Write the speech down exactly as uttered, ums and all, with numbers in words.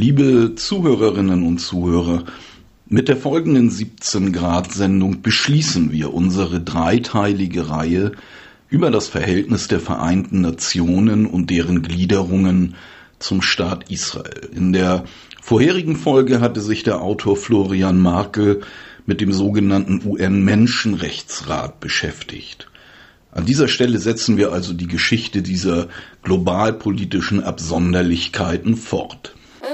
Liebe Zuhörerinnen und Zuhörer, mit der folgenden siebzehn Grad Sendung beschließen wir unsere dreiteilige Reihe über das Verhältnis der Vereinten Nationen und deren Gliederungen zum Staat Israel. In der vorherigen Folge hatte sich der Autor Florian Markel mit dem sogenannten U N-Menschenrechtsrat beschäftigt. An dieser Stelle setzen wir also die Geschichte dieser globalpolitischen Absonderlichkeiten fort.